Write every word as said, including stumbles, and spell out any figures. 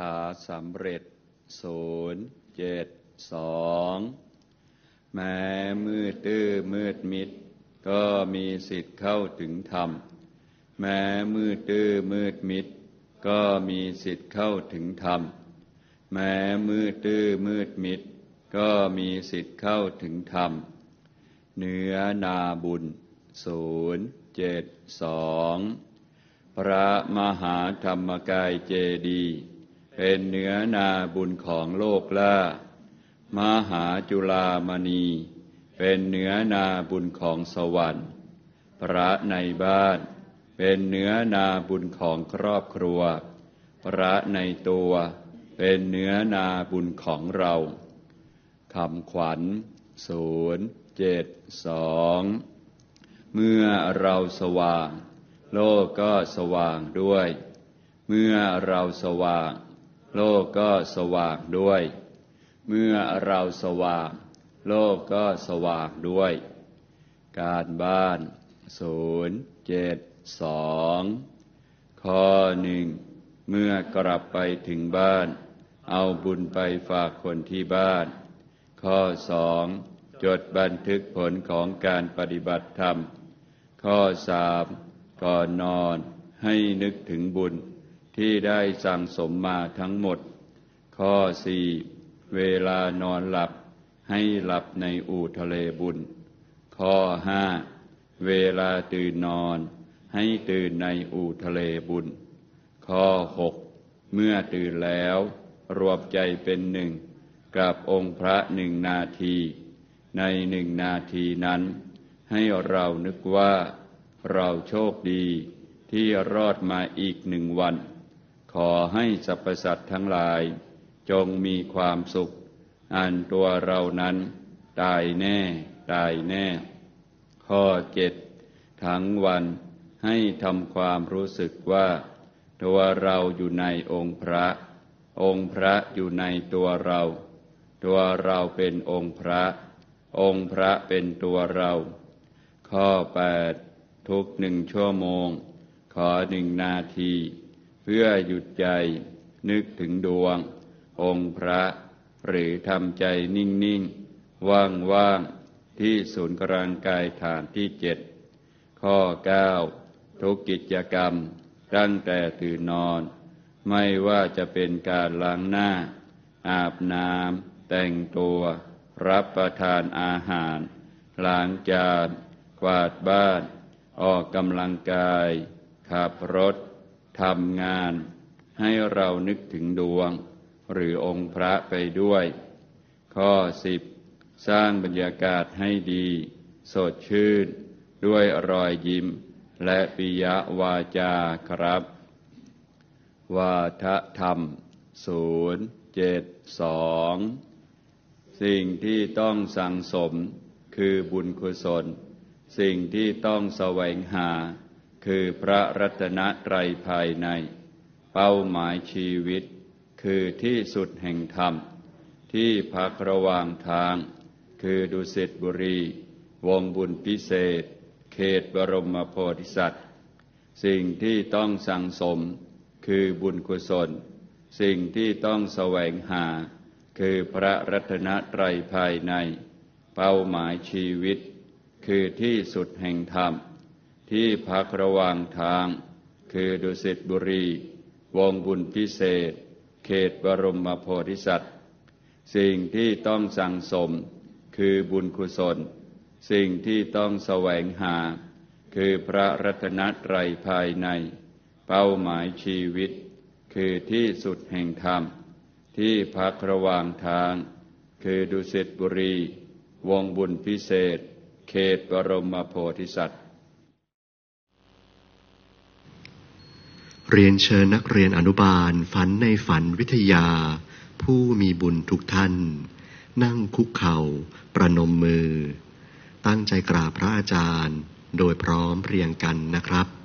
าสำเร็จศูนย์เจ็ดสองแม้มืดตื้อมืดมิดก็มีสิทธิ์เข้าถึงธรรมแม้มืดตื้อมืดมิดก็มีสิทธิ์เข้าถึงธรรมแม้มืดตื้อมืดมิดก็มีสิทธิ์เข้าถึงธรรมเนื้อนาบุญศูนย์เจ็ดสองพระมหาธรรมกายเจดีย์เป็นเนื้อนาบุญของโลกล่ามหาจุฬามณีเป็นเนื้อนาบุญของสวรรค์พระในบ้านเป็นเนื้อนาบุญของครอบครัวพระในตัวเป็นเนื้อนาบุญของเราคำขวัญศูนย์เจ็ดสองเมื่อเราสว่างโลกก็สว่างด้วยเมื่อเราสว่างโลกก็สว่างด้วยเมื่อเราสว่างโลกก็สว่างด้วยการบ้านศูนย์เจ็ดสองข้อหนึ่งเมื่อกลับไปถึงบ้านเอาบุญไปฝากคนที่บ้านข้อสองจดบันทึกผลของการปฏิบัติธรรมข้อสามก่อนนอนให้นึกถึงบุญที่ได้สั่งสมมาทั้งหมดข้อสี่เวลานอนหลับให้หลับในอู่ทะเลบุญข้อห้าเวลาตื่นนอนให้ตื่นในอู่ทะเลบุญข้อหกเมื่อตื่นแล้วรวมใจเป็นหนึ่งกับองค์พระหนึ่งนาทีในหนึ่งนาทีนั้นให้เรานึกว่าเราโชคดีที่รอดมาอีกหนึ่งวันขอให้สรรพสัตว์ทั้งหลายจงมีความสุขอันตัวเรานั้นตายแน่ตายแน่ข้อเจ็ดทั้งวันให้ทำความรู้สึกว่าตัวเราอยู่ในองค์พระองค์พระอยู่ในตัวเราตัวเราเป็นองค์พระองค์พระเป็นตัวเราข้อแปดทุกหนึ่งชั่วโมงขอหนึ่งนาทีเพื่อหยุดใจนึกถึงดวงองค์พระหรือทำใจนิ่งๆว่างๆที่ศูนย์กลางกายฐานที่เจ็ดข้อเก้าทุกกิจกรรมตั้งแต่ตื่นนอนไม่ว่าจะเป็นการล้างหน้าอาบน้ำแต่งตัวรับประทานอาหารล้างจานกวาดบ้านออกกำลังกายขับรถทำงานให้เรานึกถึงดวงหรือองค์พระไปด้วยข้อสิบสร้างบรรยากาศให้ดีสดชื่นด้วยรอยยิ้มและปิยวาจาครับวาทธรรมศูนย์เจ็ดสองสิ่งที่ต้องสั่งสมคือบุญกุศลสิ่งที่ต้องแสวงหาคือพระรัตนตรัยภายในเป้าหมายชีวิตคือที่สุดแห่งธรรมที่พักระหว่างทางคือดุสิตบุรีวงบุญพิเศษเขตบรมโพธิสัตว์สิ่งที่ต้องสั่งสมคือบุญกุศลสิ่งที่ต้องแสวงหาคือพระรัตนตรัยภายในเป้าหมายชีวิตคือที่สุดแห่งธรรมที่พักระหว่างทางคือดุสิตบุรีวงบุญพิเศษเขตบรมโพธิสัตว์สิ่งที่ต้องสั่งสมคือบุญกุศลสิ่งที่ต้องแสวงหาคือพระรัตนตรัยภายในเป้าหมายชีวิตคือที่สุดแห่งธรรมที่พักระหว่างทางคือดุสิตบุรีวงบุญพิเศษเขตบรมโพธิสัตว์เรียนเชิญนักเรียนอนุบาลฝันในฝันวิทยาผู้มีบุญทุกท่านนั่งคุกเข่าประนมมือตั้งใจกราบพระอาจารย์โดยพร้อมเพรียงกันนะครับ